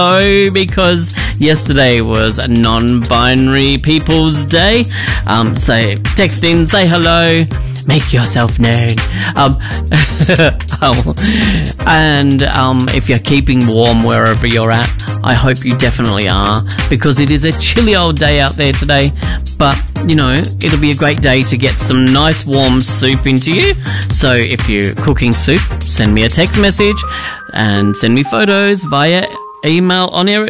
Because yesterday was a non-binary People's Day. Text in, say hello, make yourself known. If you're keeping warm wherever you're at, I hope you definitely are, because it is a chilly old day out there today. But, you know, it'll be a great day to get some nice warm soup into you. So if you're cooking soup, send me a text message and send me photos via email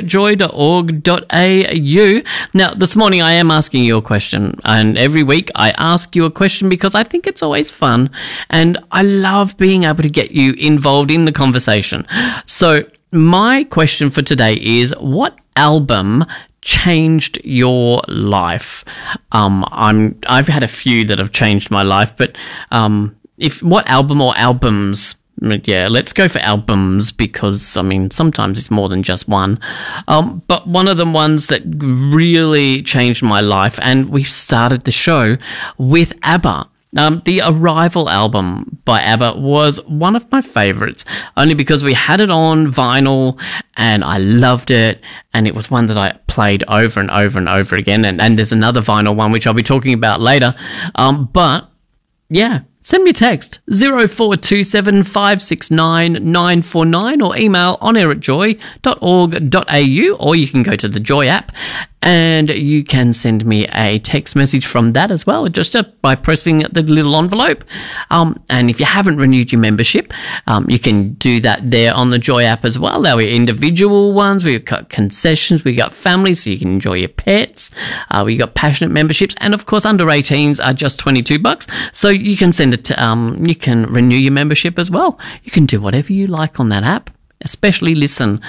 onair@joy.org.au. Now, this morning I am asking you a question, and every week I ask you a question because I think it's always fun, and I love being able to get you involved in the conversation. So my question for today is, what album changed your life? I've had a few that have changed my life, but what album or albums? Yeah, let's go for albums, because, I mean, sometimes it's more than just one. But one of the ones that really changed my life, and we started the show with ABBA. The Arrival album by ABBA was one of my favourites, only because we had it on vinyl and I loved it, and it was one that I played over and over and over again. And there's another vinyl one which I'll be talking about later. But yeah, send me a text 0427 569 949 or email onair@joy.org.au, or you can go to the Joy app and you can send me a text message from that as well, just by pressing the little envelope. And if you haven't renewed your membership, you can do that there on the Joy app as well. There are individual ones, we've got concessions, we've got family, so you can enjoy your pets. We've got passionate memberships, and of course under 18s are just $22. So you can send it to, you can renew your membership as well. You can do whatever you like on that app, especially listen.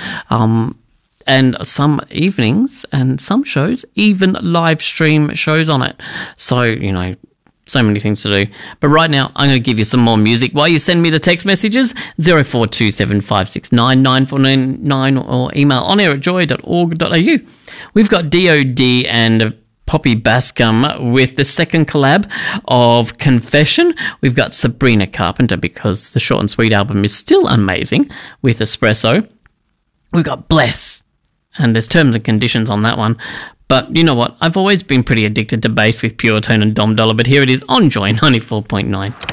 And some evenings and some shows even live stream shows on it. So, you know, so many things to do. But right now, I'm going to give you some more music while you send me the text messages, 0427 569 949 or email onair@joy.org.au. We've got DOD and Poppy Bascom with the second collab of Confession. We've got Sabrina Carpenter, because the Short and Sweet album is still amazing, with Espresso. We've got Bless, and there's terms and conditions on that one. But you know what? I've always been pretty addicted to bass with Pure Tone and Dom Dollar, but here it is on Joy 94.9.